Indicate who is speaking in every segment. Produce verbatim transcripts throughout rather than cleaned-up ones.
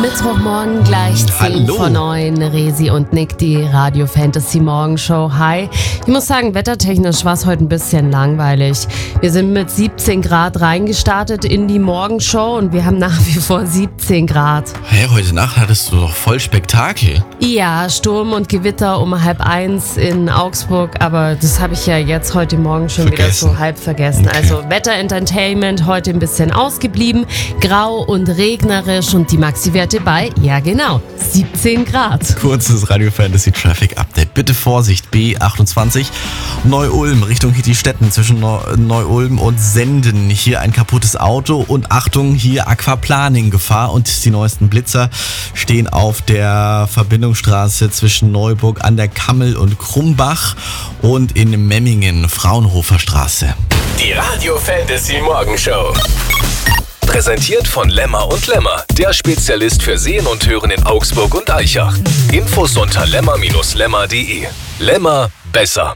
Speaker 1: Mittwochmorgen gleich zehn
Speaker 2: Hallo.
Speaker 1: vor neun. Resi und Nick, die Radio Fantasy Morgenshow. Hi. Ich muss sagen, wettertechnisch war es heute ein bisschen langweilig. Wir sind mit siebzehn Grad reingestartet in die Morgenshow und wir haben nach wie vor siebzehn Grad.
Speaker 2: Hey, heute Nacht hattest du doch voll Spektakel.
Speaker 1: Ja, Sturm und Gewitter um halb eins in Augsburg, aber das habe ich ja jetzt heute Morgen schon
Speaker 2: Vergessen.
Speaker 1: wieder so halb vergessen.
Speaker 2: Okay.
Speaker 1: Also Wetter-Entertainment heute ein bisschen ausgeblieben, grau und regnerisch und die Maxi-Werte bei, ja genau, siebzehn Grad.
Speaker 2: Kurzes Radio Fantasy Traffic Update. Bitte Vorsicht, B achtundzwanzig, Neu-Ulm Richtung Hittistetten zwischen Neu- Neu-Ulm und Senden. Hier ein kaputtes Auto und Achtung, hier Aquaplaning-Gefahr und die neuesten Blitzer stehen auf der Verbindungsstraße zwischen Neuburg an der Kammel und Krumbach und in Memmingen, Fraunhofer Straße.
Speaker 3: Die Radio Fantasy Morgenshow. Präsentiert von Lemmer und Lemmer, der Spezialist für Sehen und Hören in Augsburg und Aichach. Infos unter lemmer Bindestrich lemmer punkt de. Lemmer, besser.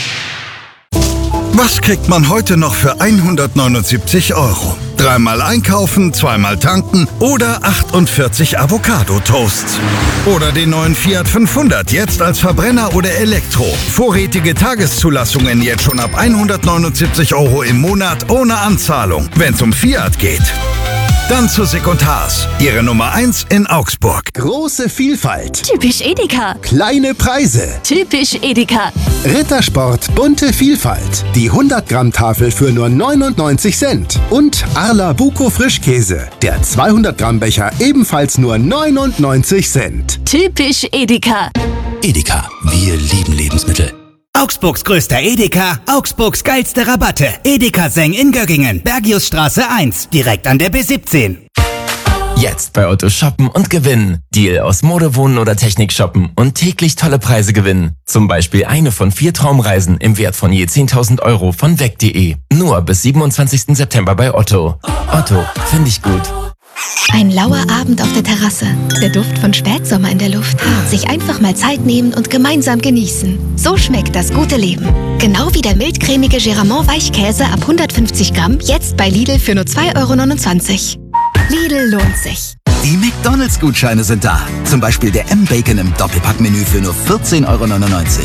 Speaker 4: Was kriegt man heute noch für hundertneunundsiebzig Euro? Dreimal einkaufen, zweimal tanken oder achtundvierzig Avocado-Toasts. Oder den neuen Fiat fünfhundert, jetzt als Verbrenner oder Elektro. Vorrätige Tageszulassungen jetzt schon ab hundertneunundsiebzig Euro im Monat ohne Anzahlung, wenn es um Fiat geht. Dann zu Sick und Haas, ihre Nummer eins in Augsburg.
Speaker 5: Große Vielfalt,
Speaker 6: Typisch Edeka.
Speaker 5: kleine Preise,
Speaker 6: Typisch Edeka.
Speaker 5: Rittersport, bunte Vielfalt. Die hundert Gramm Tafel für nur neunundneunzig Cent. Und Arla Buko Frischkäse, der zweihundert Gramm Becher ebenfalls nur neunundneunzig Cent.
Speaker 6: Typisch Edeka.
Speaker 7: Edeka, wir lieben Lebensmittel.
Speaker 8: Augsburgs größter Edeka, Augsburgs geilste Rabatte. Edeka Seng in Göggingen, Bergiusstraße eins, direkt an der B siebzehn.
Speaker 9: Jetzt bei Otto shoppen und gewinnen. Deal aus Mode, Wohnen oder Technik shoppen und täglich tolle Preise gewinnen. Zum Beispiel eine von vier Traumreisen im Wert von je zehntausend Euro von weg punkt de. Nur bis siebenundzwanzigsten September bei Otto. Otto, finde ich gut.
Speaker 10: Ein lauer Abend auf der Terrasse. Der Duft von Spätsommer in der Luft. Sich einfach mal Zeit nehmen und gemeinsam genießen. So schmeckt das gute Leben. Genau wie der mildcremige Geramont Weichkäse ab hundertfünfzig Gramm. Jetzt bei Lidl für nur zwei Euro neunundzwanzig. Lidl lohnt sich.
Speaker 7: Die McDonalds-Gutscheine sind da. Zum Beispiel der M-Bacon im Doppelpackmenü für nur vierzehn Euro neunundneunzig.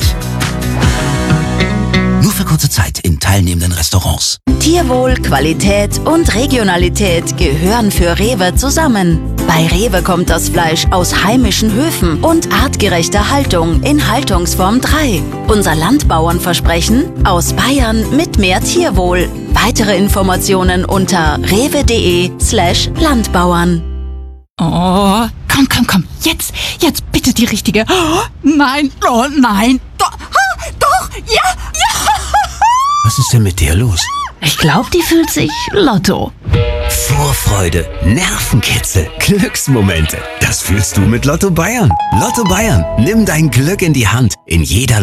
Speaker 7: Nur für kurze Zeit in teilnehmenden Restaurants.
Speaker 6: Tierwohl, Qualität und Regionalität gehören für Rewe zusammen. Bei Rewe kommt das Fleisch aus heimischen Höfen und artgerechter Haltung in Haltungsform drei. Unser Landbauernversprechen: aus Bayern mit mehr Tierwohl. Weitere Informationen unter rewe.de slash Landbauern.
Speaker 11: Oh, komm, komm, komm. Jetzt, jetzt bitte die richtige. Oh, nein, oh nein. Doch, ah, doch, ja, ja.
Speaker 7: Was ist denn mit dir los?
Speaker 11: Ich glaube, die fühlt sich Lotto.
Speaker 7: Vorfreude, Nervenkitzel, Glücksmomente. Das fühlst du mit Lotto Bayern. Lotto Bayern, nimm dein Glück in die Hand. In jeder